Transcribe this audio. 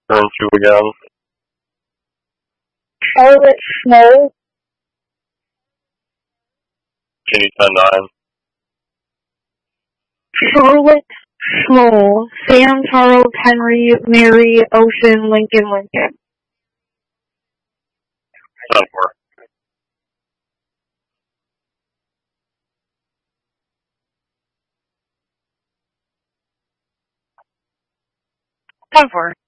Turn 2 again. Charlotte Snow. Can you 10-9? Charlotte Small. Sam, Charles, Henry, Mary, Ocean, Lincoln, Lincoln. 10-4. Ten four.